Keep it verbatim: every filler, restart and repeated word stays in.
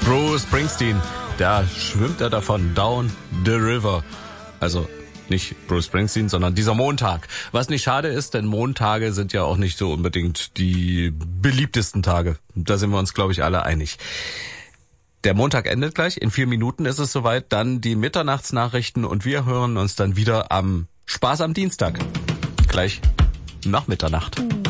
Bruce Springsteen, da schwimmt er davon, down the river. Also nicht Bruce Springsteen, sondern dieser Montag. Was nicht schade ist, denn Montage sind ja auch nicht so unbedingt die beliebtesten Tage. Da sind wir uns, glaube ich, alle einig. Der Montag endet gleich, in vier Minuten ist es soweit, dann die Mitternachtsnachrichten und wir hören uns dann wieder am Spaß am Dienstag. Gleich nach Mitternacht.